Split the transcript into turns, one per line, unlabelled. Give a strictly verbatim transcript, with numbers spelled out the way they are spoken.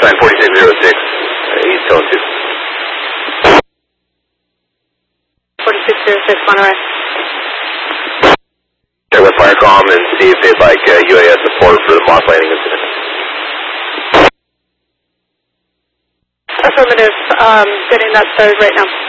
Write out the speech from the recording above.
sign forty-six zero six, uh, East Cone two.
forty-six zero six, Monterey.
Check with Firecom and see if they'd like uh, U A S support for the mock landing incident.
Affirmative, um, getting that started right now.